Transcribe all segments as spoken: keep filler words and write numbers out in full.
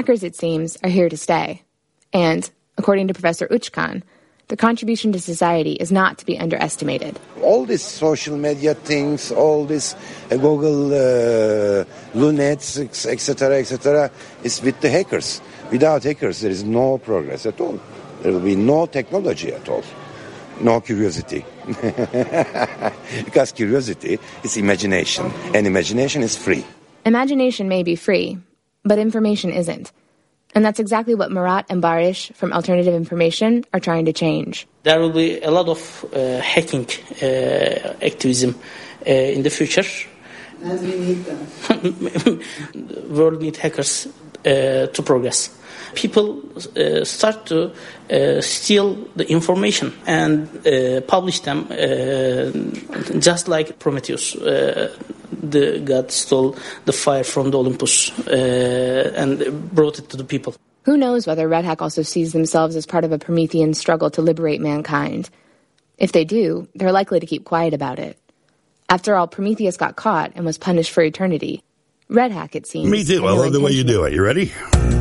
Hackers, it seems, are here to stay. And, according to Professor Uchkan, the contribution to society is not to be underestimated. All these social media things, all this uh, Google uh, Lunets, et cetera, et cetera, is with the hackers. Without hackers, there is no progress at all. There will be no technology at all. No curiosity. Because curiosity is imagination, and imagination is free. Imagination may be free, but information isn't. And that's exactly what Murat and Barish from Alternative Information are trying to change. There will be a lot of uh, hacking uh, activism uh, in the future. And we need them. The world needs hackers uh, to progress. People uh, start to uh, steal the information and uh, publish them uh, just like Prometheus. Uh, the god stole the fire from the Olympus uh, and brought it to the people. Who knows whether Red Hack also sees themselves as part of a Promethean struggle to liberate mankind. If they do, they're likely to keep quiet about it. After all, Prometheus got caught and was punished for eternity. Red Hack, it seems. Me too. I love the way you do it. You ready?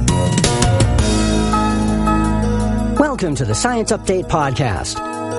Welcome to the Science Update Podcast.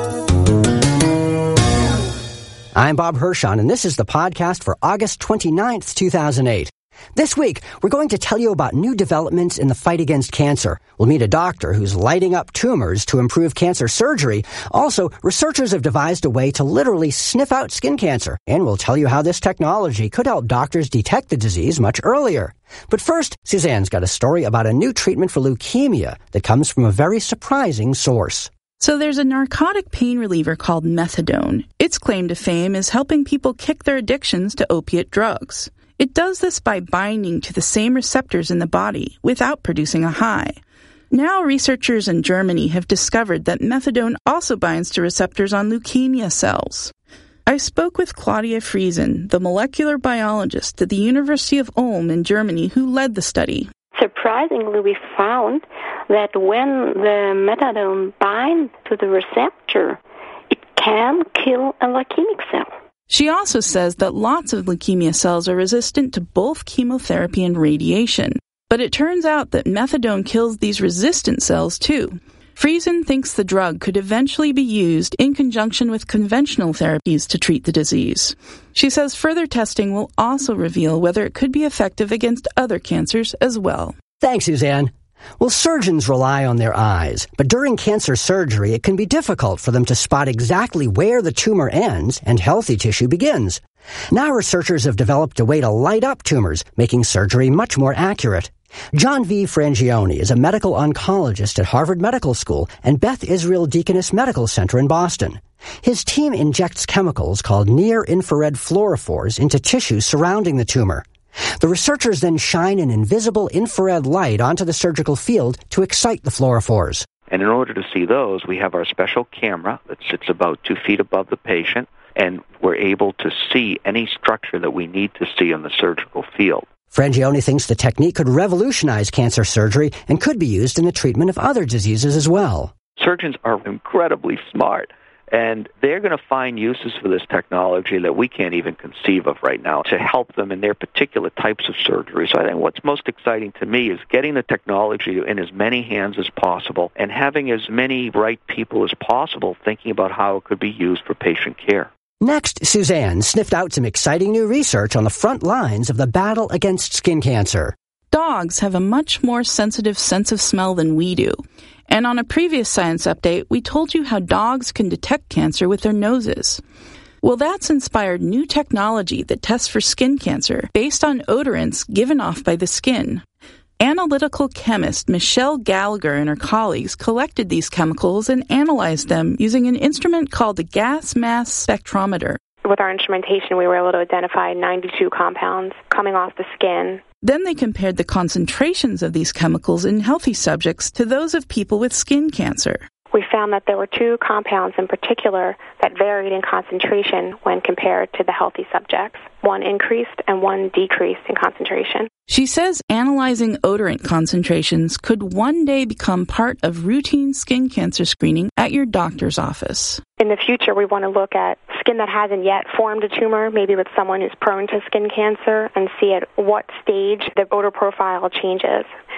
I'm Bob Hirschon, and this is the podcast for August twenty-ninth, two thousand eight. This week, we're going to tell you about new developments in the fight against cancer. We'll meet a doctor who's lighting up tumors to improve cancer surgery. Also, researchers have devised a way to literally sniff out skin cancer. And we'll tell you how this technology could help doctors detect the disease much earlier. But first, Suzanne's got a story about a new treatment for leukemia that comes from a very surprising source. So there's a narcotic pain reliever called methadone. Its claim to fame is helping people kick their addictions to opiate drugs. It does this by binding to the same receptors in the body without producing a high. Now researchers in Germany have discovered that methadone also binds to receptors on leukemia cells. I spoke with Claudia Friesen, the molecular biologist at the University of Ulm in Germany who led the study. Surprisingly, we found that when the methadone binds to the receptor, it can kill a leukemic cell. She also says that lots of leukemia cells are resistant to both chemotherapy and radiation. But it turns out that methadone kills these resistant cells too. Friesen thinks the drug could eventually be used in conjunction with conventional therapies to treat the disease. She says further testing will also reveal whether it could be effective against other cancers as well. Thanks, Suzanne. Well, surgeons rely on their eyes, but during cancer surgery, it can be difficult for them to spot exactly where the tumor ends and healthy tissue begins. Now researchers have developed a way to light up tumors, making surgery much more accurate. John V. Frangione is a medical oncologist at Harvard Medical School and Beth Israel Deaconess Medical Center in Boston. His team injects chemicals called near-infrared fluorophores into tissues surrounding the tumor. The researchers then shine an invisible infrared light onto the surgical field to excite the fluorophores. And in order to see those, we have our special camera that sits about two feet above the patient, and we're able to see any structure that we need to see on the surgical field. Frangione thinks the technique could revolutionize cancer surgery and could be used in the treatment of other diseases as well. Surgeons are incredibly smart, and they're going to find uses for this technology that we can't even conceive of right now to help them in their particular types of surgery. So I think what's most exciting to me is getting the technology in as many hands as possible and having as many right people as possible thinking about how it could be used for patient care. Next, Suzanne sniffed out some exciting new research on the front lines of the battle against skin cancer. Dogs have a much more sensitive sense of smell than we do. And on a previous Science Update, we told you how dogs can detect cancer with their noses. Well, that's inspired new technology that tests for skin cancer based on odorants given off by the skin. Analytical chemist Michelle Gallagher and her colleagues collected these chemicals and analyzed them using an instrument called the gas mass spectrometer. With our instrumentation, we were able to identify ninety-two compounds coming off the skin. Then they compared the concentrations of these chemicals in healthy subjects to those of people with skin cancer. We found that there were two compounds in particular that varied in concentration when compared to the healthy subjects. One increased and one decreased in concentration. She says analyzing odorant concentrations could one day become part of routine skin cancer screening at your doctor's office. In the future, we want to look at skin that hasn't yet formed a tumor, maybe with someone who's prone to skin cancer, and see at what stage the odor profile changes.